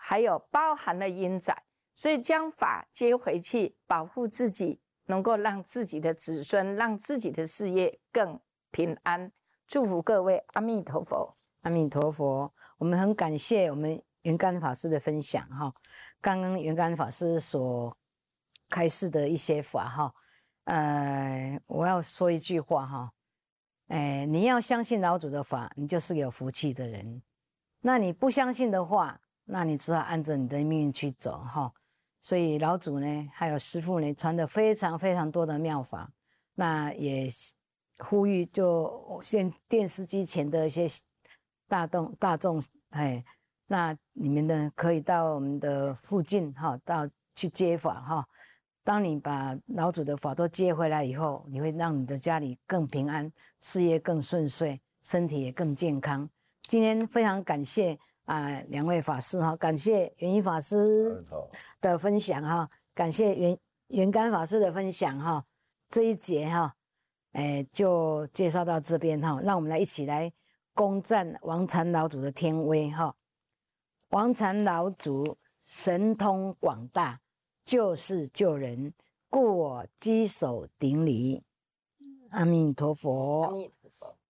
还有包含了阴宅，所以将法接回去，保护自己，能够让自己的子孙，让自己的事业更平安。祝福各位，阿弥陀佛， 阿弥陀佛。我们很感谢我们圆干法师的分享哈，刚刚圆干法师所开示的一些法哈，我要说一句话哈，你要相信老祖的法，你就是有福气的人。那你不相信的话，那你只好按着你的命运去走哈。所以老祖呢，还有师父呢，传的非常非常多的妙法，那也呼吁就现电视机前的一些大众，那你们呢可以到我们的附近哈，到去接法哈。当你把老祖的法都接回来以后，你会让你的家里更平安，事业更顺遂，身体也更健康。今天非常感谢两位法师哈，感谢圆一法师的分享哈，感谢圆干法师的分享哈。这一节哈，就介绍到这边哈，让我们来一起来恭赞王禅老祖的天威哈。王禅老祖神通广大，救世救人，故我稽首顶礼。阿弥陀佛。